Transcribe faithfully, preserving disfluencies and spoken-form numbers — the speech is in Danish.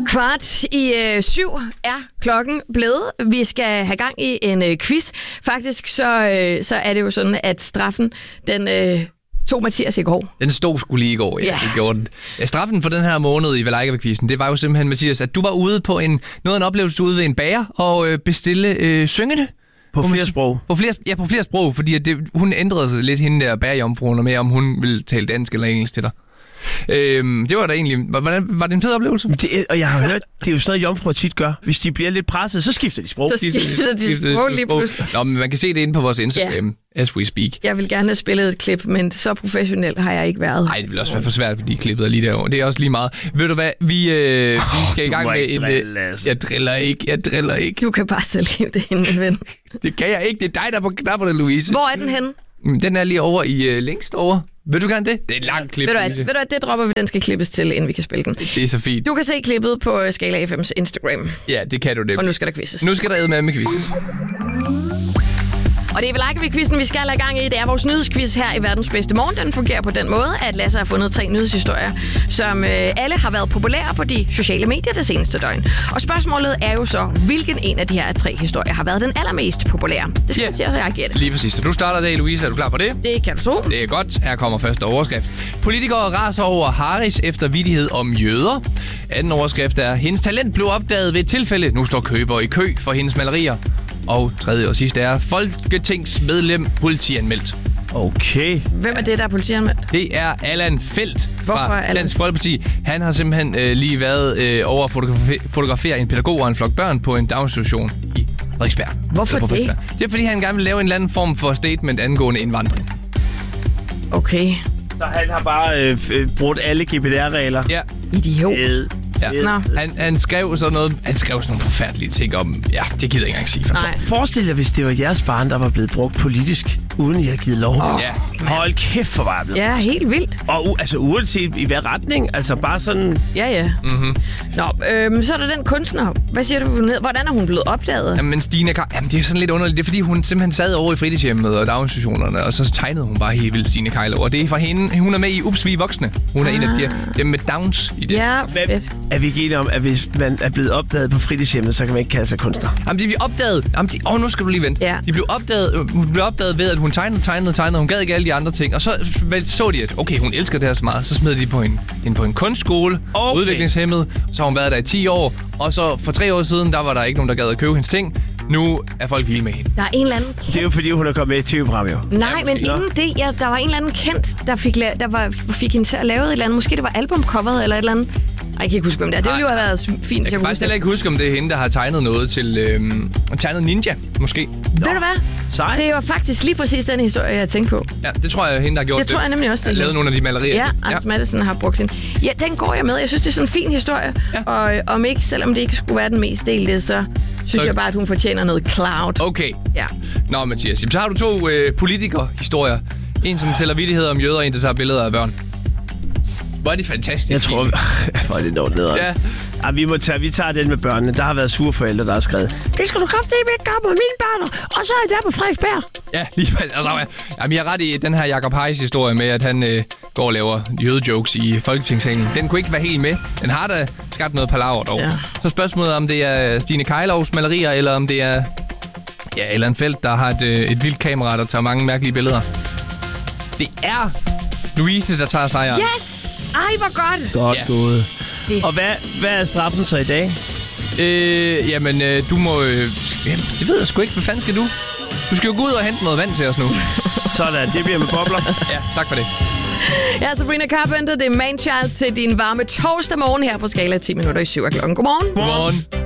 Kvart i øh, syv er klokken blevet. Vi skal have gang i en øh, quiz. Faktisk så, øh, så er det jo sådan, at straffen, den øh, tog Mathias i går. Den stod sgu lige i går, ja. ja. Det gjorde den. Ja, straffen for den her måned i Valaika-quizzen, det var jo simpelthen, Mathias, at du var ude på en, noget af en oplevelse ude ved en bager og øh, bestille øh, syngende. På flere sprog? På flere, ja, på flere sprog, fordi at det, hun ændrede sig lidt, hende der bagerjomfruen, med om hun ville tale dansk eller engelsk til dig. Øhm, det var da egentlig... Var, var, var det en fed oplevelse? Det, og jeg har hørt, det er jo sådan noget, jomfruer tit gør. Hvis de bliver lidt presset, så skifter de sprog. Så skifter de, skifter de sprog lige pludselig. Nå, men man kan se det inde på vores Instagram, yeah. as we speak. Jeg vil gerne have spillet et klip, men så professionelt har jeg ikke været. Nej, det vil også være for svært, fordi klippet er lige derovre. Det er også lige meget. Ved du hvad? Vi, øh, vi skal oh, i gang med en... Drille, altså. Jeg driller ikke, jeg driller ikke. Du kan bare selv hive det ind, min ven. Det kan jeg ikke. Det er dig, der er på knapperne, Louise. Hvor er den henne? Den er lige over i uh, længst over. Vil du gerne det? Det er et langt klip. Ved du, at, ved du at det dropper vi, den skal klippes til, inden vi kan spille den. Det, det er så fint. Du kan se klippet på Skala F M's Instagram. Ja, det kan du det. Og nu skal der quizzes. Nu skal der eddermame med quizzes. Og det er Valaika-quizzen, vi skal have gang i. Det er vores nyhedsquiz her i Verdens Bedste Morgen. Den fungerer på den måde, at Lasse har fundet tre nyhedshistorier, som øh, alle har været populære på de sociale medier det seneste døgn. Og spørgsmålet er jo så, hvilken en af de her tre historier har været den allermest populære? Det skal yeah. jeg gætte. Lige præcis. Så du starter dag, Louise. Er du klar på det? Det kan du tro. Det er godt. Her kommer første overskrift. Politikere raser over Harris efter vittighed om jøder. Anden overskrift er, hendes talent blev opdaget ved et tilfælde. Nu står køber i kø for hendes malerier. Og tredje og sidste er, folketingsmedlem politianmeldt. Okay. Hvem er det, der er politianmeldt? Det er Allan Feldt fra Allan? Dansk Folkeparti. Han har simpelthen øh, lige været øh, over at fotografe- fotografere en pædagog og en flok børn på en daginstitution i Frederiksberg. Hvorfor det? Det er, fordi han gerne vil lave en eller anden form for statement angående indvandring. Okay. Så han har bare øh, brugt alle G P D R-regler? Ja. Idiot. Øh. Ja. Han, han skrev sådan noget, han skrev sådan nogle forfærdelige ting om, ja, det gider jeg ikke engang sige. Nej. Forestil jer, hvis det var jeres barn, der var blevet brugt politisk, uden I havde givet lov. Oh, ja. Hold kæft, for var Ja, helt vildt. Og u- altså uanset i hvad retning, altså bare sådan... Ja, ja. Mm-hmm. Nå, øhm, så er der den kunstner. Hvad siger du, hvordan er hun blevet opdaget? Jamen, Stine Kar- Jamen, det er sådan lidt underligt. Det er, fordi hun simpelthen sad over i fritidshjemmet og daginstitutionerne, og så tegnede hun bare helt vildt Stine Kejlov. Og det er fra hende. Hun er med i Ups, vi er voksne. Hun er ah. en af de, dem med Downs i det. Ja, fedt. Er vi ikke enige om, at hvis man er blevet opdaget på fritidshjemmet, så kan man ikke kalde sig kunstner? Jamen, de blev opdaget. Jamen, de, åh, nu skal du lige vente. Ja. De blev opdaget, hun blev opdaget ved, at hun tegnede, tegnede, tegnede. Hun gad ikke alle de andre ting. Og så så de, at okay, hun elsker det her så meget. Så smed de på en, en på en kunstskole, okay. udviklingshæmmet. Så har hun været der i ti år. Og så for tre år siden, der var der ikke nogen, der gad at købe hendes ting. Nu er folk vilde med hende. Der er en eller anden kendt. Det er jo fordi, hun er kommet med i T V-program, jo. Nej, ja, men inden det, ja, der var en eller anden kendt, der fik, la- der var, fik hende til at lave et eller andet. Måske det var albumcoveret eller et eller andet. Ej, jeg kan ikke huske, om det er. Det ville jo have været fint. Jeg kan faktisk heller ikke huske, om det er hende, der har tegnet noget til... Øhm, tegnet Ninja, måske. Ved du hvad? Sej. Det var faktisk lige præcis den historie, jeg tænkte på. Ja, det tror jeg er hende, der har gjort det. Det tror jeg nemlig også. Jeg har lavet nogle af de malerier. Ja, Anders ja. Madsen har brugt den. Ja, den går jeg med. Jeg synes, det er sådan en fin historie. Ja. Og om ikke, selvom det ikke skulle være den mest delte, så synes så... jeg bare, at hun fortjener noget cloud. Okay. Ja. Nå, Mathias. Så har du to øh, politikerhistorier. En, som tæller vittigheder om jøder, og en, der tager billeder af børn. Hvor er det fantastisk. Jeg tror, hvor er det dog nederen. Ja. Ja, vi, må tage, vi tager den med børnene. Der har været sure forældre, der har skrevet, det skal du kraftedeme ikke gøre på mine børn. Og så er jeg der på Frederiksberg. Ja, lige altså, jamen, jeg er ret i den her Jacob Heiss historie med, at han øh, går og laver jødejokes i Folketingssalen. Den kunne ikke være helt med. Den har da skabt noget palaver dog. Ja. Så spørgsmålet om det er Stine Kejlovs malerier, eller om det er ja, Allan Feldt, der har et, øh, et vildt kamera, der tager mange mærkelige billeder. Det er Louise, der tager sejren. Yes! Ej, hvor godt! Godt ja. gået. Og hvad, hvad er straffen så i dag? Øh, jamen, øh, du må... Øh, jamen, det ved jeg sgu ikke. Hvad fanden skal du? Du skal jo gå ud og hente noget vand til os nu. Sådan, det bliver med bobler. Ja, tak for det. Ja, Sabrina Carpenter, det er Manchild til din varme torsdag morgen her på Skala ti minutter i syv af klokken. Godmorgen. Godmorgen.